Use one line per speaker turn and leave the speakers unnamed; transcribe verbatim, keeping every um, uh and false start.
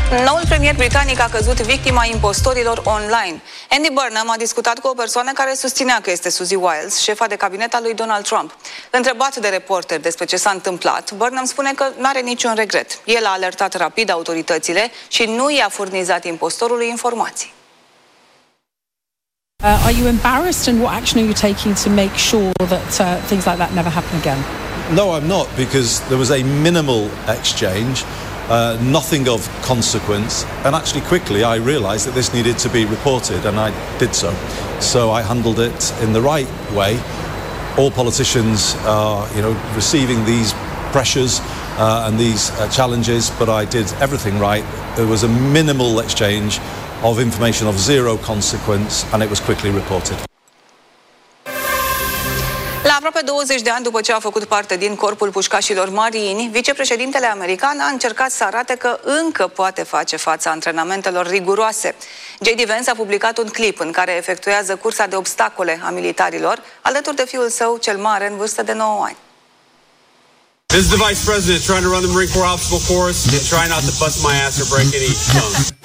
Noul premier britanic a căzut victima impostorilor online. Andy Burnham a discutat cu o persoană care susținea că este Suzy Wiles, șefa de cabinet al lui Donald Trump. Întrebat de reporteri despre ce s-a întâmplat, Burnham spune că nu are niciun regret. El a alertat rapid autoritățile și nu i-a furnizat impostorului informații.
Uh, are you embarrassed, and what action are you taking to make sure that uh, things like that never happen again?
No, I'm not, because there was a minimal exchange, uh, nothing of consequence, and actually quickly I realised that this needed to be reported, and I did so. So I handled it in the right way. All politicians are, you know, receiving these pressures uh, and these uh, challenges, but I did everything right. There was a minimal exchange of information of zero consequence, and it was quickly reported.
La aproape douăzeci de ani după ce a făcut parte din corpul pușcașilor marini, vicepreședintele american a încercat să arate că încă poate face față antrenamentelor riguroase. J D Vance a publicat un clip în care efectuează cursa de obstacole a militarilor, alături de fiul său cel mare în vârstă de nouă ani.
This is the Vice President trying to run the Marine Corps obstacle course and try not to bust my ass or break any bones.